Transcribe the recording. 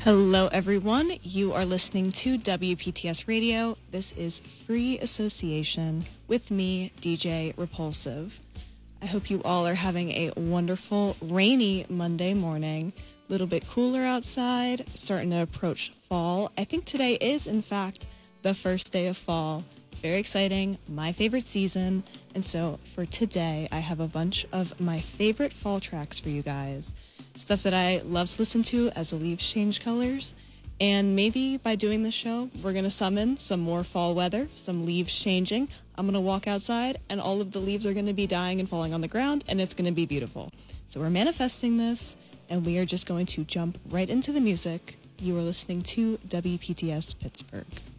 Hello, everyone. You are listening to WPTS Radio. This is Free Association with me, DJ Repulsive. I hope you all are having a wonderful, rainy Monday morning. A little bit cooler outside, starting to approach fall. I think today is, in fact, the first day of fall. Very exciting, my favorite season. And so for today, I have a bunch of my favorite fall tracks for you guys. Stuff that I love to listen to as the leaves change colors. And maybe by doing this show, we're going to summon some more fall weather, some leaves changing. I'm going to walk outside and all of the leaves are going to be dying and falling on the ground, and it's going to be beautiful. So we're manifesting this, and we are just going to jump right into the music. You are listening to WPTS Pittsburgh.